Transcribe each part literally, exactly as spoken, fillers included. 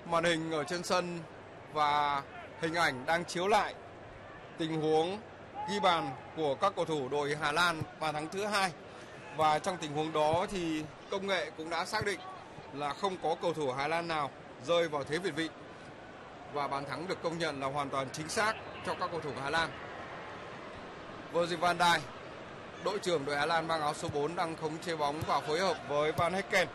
màn hình ở trên sân và hình ảnh đang chiếu lại tình huống ghi bàn của các cầu thủ đội Hà Lan, bàn thắng thứ hai. Và trong tình huống đó thì công nghệ cũng đã xác định là không có cầu thủ Hà Lan nào rơi vào thế việt vị. Và bàn thắng được công nhận là hoàn toàn chính xác cho các cầu thủ Hà Lan. Virgil van Dijk, đội trưởng đội Hà Lan mang áo số bốn, đang khống chế bóng và phối hợp với Van Hekken.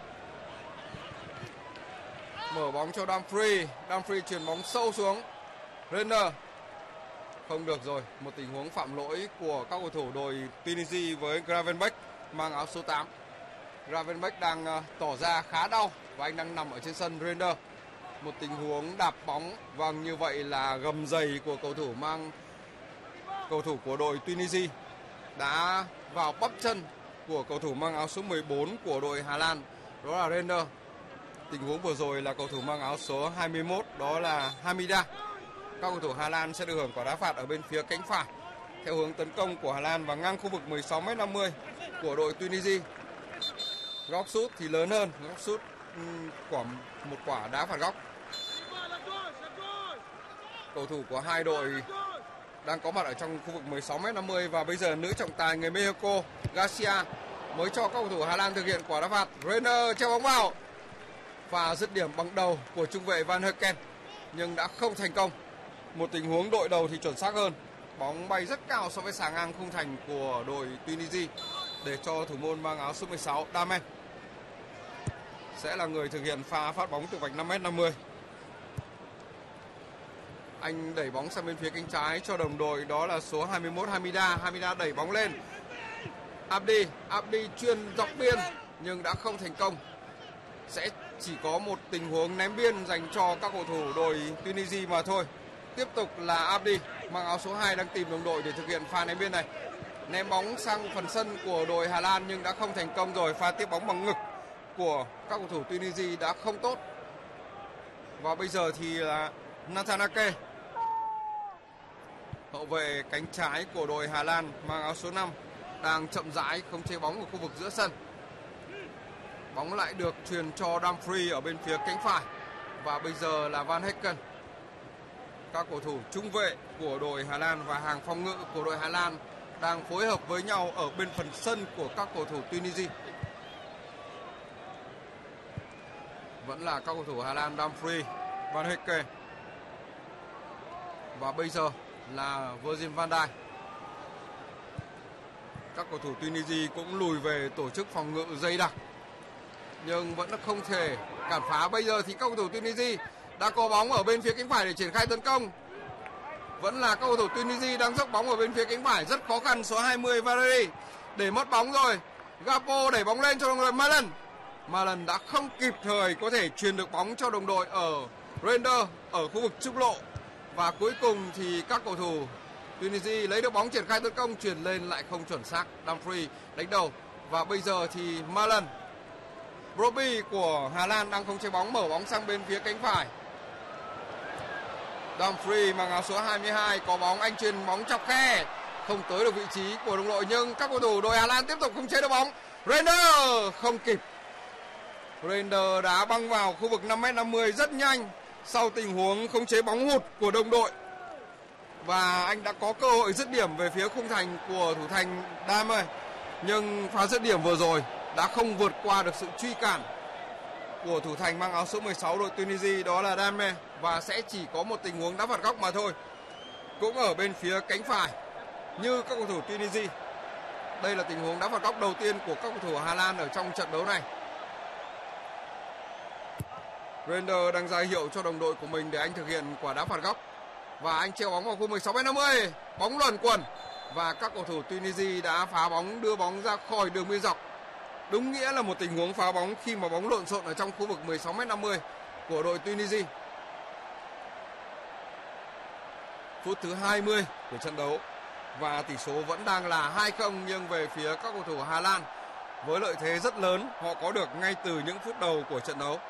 Mở bóng cho Dumfries, Dumfries chuyền bóng sâu xuống. Renner không được rồi, một tình huống phạm lỗi của các cầu thủ đội Tunisia với Gravenberch mang áo số tám. Gravenberch đang tỏ ra khá đau và anh đang nằm ở trên sân. Renner, một tình huống đạp bóng, vâng, như vậy là gầm giày của cầu thủ mang cầu thủ của đội Tunisia đã vào bắp chân của cầu thủ mang áo số mười bốn của đội Hà Lan, đó là Renner. Tình huống vừa rồi là cầu thủ mang áo số hai mươi mốt, đó là Hamida. Các cầu thủ Hà Lan sẽ được hưởng quả đá phạt ở bên phía cánh phải theo hướng tấn công của Hà Lan và ngang khu vực mười sáu mét năm mươi của đội Tunisia. Góc sút thì lớn hơn, góc sút quả một quả đá phạt góc. Cầu thủ của hai đội đang có mặt ở trong khu vực mười sáu mét năm mươi và bây giờ nữ trọng tài người Mexico Garcia mới cho các cầu thủ Hà Lan thực hiện quả đá phạt. Renner treo bóng vào và dứt điểm bằng đầu của trung vệ Van Hekken nhưng đã không thành công. Một tình huống đội đầu thì chuẩn xác hơn, bóng bay rất cao so với xà ngang khung thành của đội Tunisia để cho thủ môn mang áo số mười sáu Damen sẽ là người thực hiện pha phát bóng từ vạch năm mét năm mươi. Anh đẩy bóng sang bên phía cánh trái cho đồng đội, đó là số hai mươi mốt Hamida. Hamida đẩy bóng lên. Abdi, Abdi chuyền dọc biên nhưng đã không thành công. Sẽ chỉ có một tình huống ném biên dành cho các cầu thủ đội Tunisia mà thôi. Tiếp tục là Abdi mang áo số hai đang tìm đồng đội để thực hiện pha ném biên này. Ném bóng sang phần sân của đội Hà Lan nhưng đã không thành công rồi. Pha tiếp bóng bằng ngực của các cầu thủ Tunisia đã không tốt. Và bây giờ thì là Nathan Ake, hậu vệ cánh trái của đội Hà Lan mang áo số năm, đang chậm rãi khống chế bóng ở khu vực giữa sân. Bóng lại được truyền cho Dumfries ở bên phía cánh phải và bây giờ là Van Hekken. Các cầu thủ trung vệ của đội Hà Lan và hàng phòng ngự của đội Hà Lan đang phối hợp với nhau ở bên phần sân của các cầu thủ Tunisia. Vẫn là các cầu thủ Hà Lan, Dumfries, Van Hekken và bây giờ là Virgil van Dijk. Các cầu thủ Tunisia cũng lùi về tổ chức phòng ngự dày đặc nhưng vẫn không thể cản phá. Bây giờ thì các cầu thủ Tunisia đã có bóng ở bên phía cánh phải để triển khai tấn công. Vẫn là các cầu thủ Tunisia đang dốc bóng ở bên phía cánh phải, rất khó khăn. Số hai mươi Valeri để mất bóng rồi. Gapo đẩy bóng lên cho đồng đội Malen. Malen đã không kịp thời có thể truyền được bóng cho đồng đội ở Render ở khu vực trung lộ. Và cuối cùng thì các cầu thủ Tunisia lấy được bóng triển khai tấn công, truyền lên lại không chuẩn xác. Dumfries đánh đầu và bây giờ thì Malen. Brobbey của Hà Lan đang không chế bóng, mở bóng sang bên phía cánh phải. Dumfries mang áo số hai mươi hai có bóng, anh chuyền bóng chọc khe, không tới được vị trí của đồng đội nhưng các cầu thủ đội Hà Lan tiếp tục không chế được bóng. Renner không kịp. Renner đá băng vào khu vực năm mét năm mươi rất nhanh sau tình huống không chế bóng hụt của đồng đội. Và anh đã có cơ hội dứt điểm về phía khung thành của thủ thành Dame nhưng pha dứt điểm vừa rồi đã không vượt qua được sự truy cản của thủ thành mang áo số mười sáu đội Tunisia, đó là Dame, và sẽ chỉ có một tình huống đá phạt góc mà thôi, cũng ở bên phía cánh phải như các cầu thủ Tunisia. Đây là tình huống đá phạt góc đầu tiên của các cầu thủ Hà Lan ở trong trận đấu này. Render đang ra hiệu cho đồng đội của mình để anh thực hiện quả đá phạt góc và anh treo bóng vào khu mười sáu mét năm mươi, bóng luẩn quẩn và các cầu thủ Tunisia đã phá bóng, đưa bóng ra khỏi đường biên dọc. Đúng nghĩa là một tình huống phá bóng khi mà bóng lộn xộn ở trong khu vực mười sáu mét năm mươi của đội Tunisia. Phút thứ hai mươi của trận đấu và tỷ số vẫn đang là hai không nghiêng về phía các cầu thủ Hà Lan với lợi thế rất lớn họ có được ngay từ những phút đầu của trận đấu.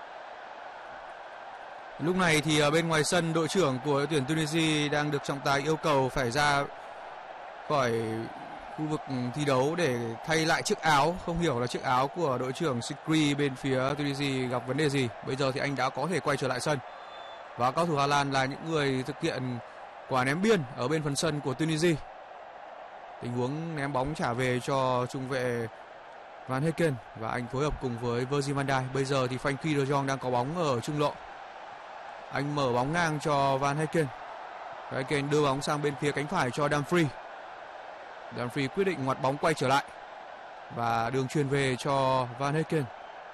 Lúc này thì ở bên ngoài sân, đội trưởng của đội tuyển Tunisia đang được trọng tài yêu cầu phải ra khỏi khu vực thi đấu để thay lại chiếc áo. Không hiểu là chiếc áo của đội trưởng Sikri bên phía Tunisia gặp vấn đề gì. Bây giờ thì anh đã có thể quay trở lại sân. Và cầu thủ Hà Lan là những người thực hiện quả ném biên ở bên phần sân của Tunisia. Tình huống ném bóng trả về cho trung vệ Van Heeken và anh phối hợp cùng với Virgil van Dijk. Bây giờ thì Frenkie de Jong đang có bóng ở trung lộ. Anh mở bóng ngang cho Van Heeken. Van Heeken đưa bóng sang bên phía cánh phải cho Dumfries. Dumfries quyết định ngoặt bóng quay trở lại và đường truyền về cho Van Heeken.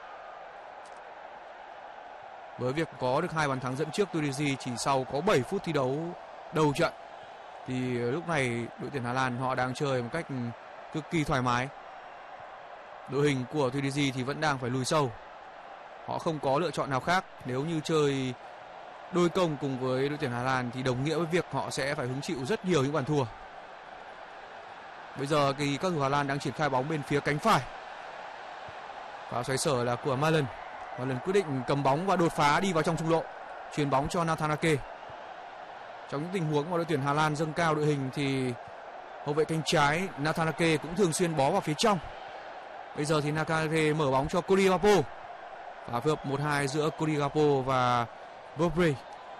Với việc có được hai bàn thắng dẫn trước Tunisia chỉ sau có bảy phút thi đấu đầu trận thì lúc này đội tuyển Hà Lan họ đang chơi một cách cực kỳ thoải mái. Đội hình của Tunisia thì vẫn đang phải lùi sâu. Họ không có lựa chọn nào khác. Nếu như chơi đôi công cùng với đội tuyển Hà Lan thì đồng nghĩa với việc họ sẽ phải hứng chịu rất nhiều những bàn thua. Bây giờ thì các thủ Hà Lan đang triển khai bóng bên phía cánh phải. Và xoáy sở là của Malen. Malen quyết định cầm bóng và đột phá đi vào trong trung lộ. Chuyền bóng cho Nathan Ake. Trong những tình huống mà đội tuyển Hà Lan dâng cao đội hình thì hậu vệ cánh trái Nathan Ake cũng thường xuyên bó vào phía trong. Bây giờ thì Nathan Ake mở bóng cho Cody Gakpo. Và phối hợp một hai giữa Cody Gakpo và Bobre.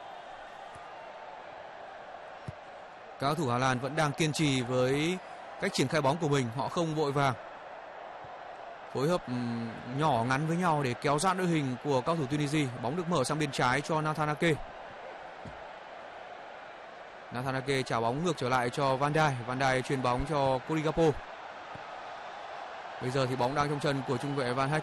Các thủ Hà Lan vẫn đang kiên trì với cách triển khai bóng của mình. Họ không vội vàng. Phối hợp nhỏ ngắn với nhau để kéo giãn đội hình của các thủ Tunisia. Bóng được mở sang bên trái cho Nathan Ake. Nathan Ake trả bóng ngược trở lại cho Van Dijk. Van Dijk chuyền bóng cho Cody Gakpo. Bây giờ thì bóng đang trong chân của trung vệ Van Dijk.